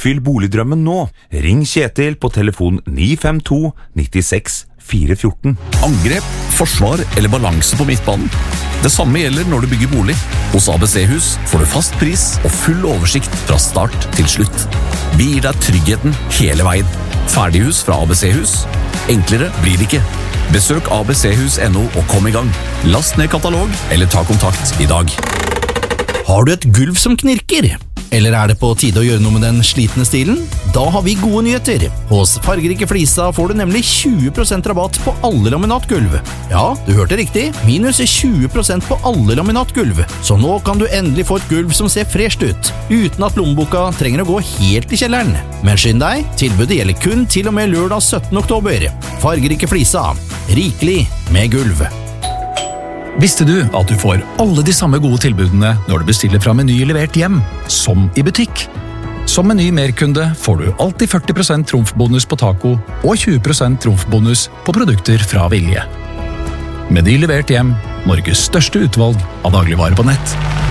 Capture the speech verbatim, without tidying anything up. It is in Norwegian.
Oppfyll boligdrømmen nå. Ring Kjetil på telefon ni fem to nittiseks fire fjorten. Angrep, forsvar eller balanse på midtbanen? Det samme gjelder når du bygger bolig. Hos A B C-hus får du fast pris og full oversikt fra start til slutt. Vi gir deg tryggheten hele veien. Ferdighus fra A B C-hus? Enklere blir det ikke. Besøk a b c hus punktum no og kom i gang. Last ned katalog eller ta kontakt i dag. Har du et gulv som knirker? Eller er det på tide å gjøre noe med den slitne stilen? Da har vi gode nyheter. Hos Fargerike Flisa får du nemlig tjue prosent rabatt på alle laminatgulv. Ja, du hørte riktig. Minus tjue prosent på alle laminatgulv. Så nå kan du endelig få et gulv som ser fresht ut, uten at lommeboka trenger å gå helt i kjelleren. Men skynd deg, tilbudet gjelder kun til og med lørdag syttende oktober. Fargerike Flisa. Rikelig med gulv. Visste du at du får alle de samme gode tilbudene når du bestiller fra Meny levert hjem, som i butikk? Som Meny merkunde får du alltid førti prosent trumfbonus på taco og tjue prosent trumfbonus på produkter fra Vilje. Meny levert hjem, Norges største utvalg av dagligvarer på nett.